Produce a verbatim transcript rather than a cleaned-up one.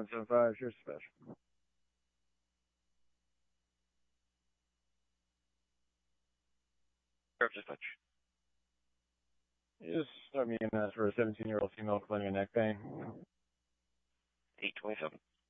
one seven five, here's dispatch. Sheriff dispatch. Just start me in that for a seventeen-year-old female claiming neck pain. eight twenty-seven.